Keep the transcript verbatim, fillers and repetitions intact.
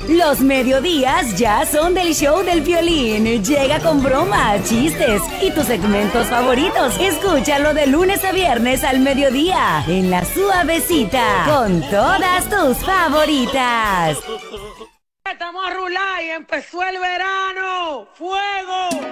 Los mediodías ya son del show del Piolín. Llega con bromas, chistes y tus segmentos favoritos. Escúchalo de lunes a viernes al mediodía en La Suavecita con todas tus favoritas. Estamos a rular y empezó el verano. ¡Fuego!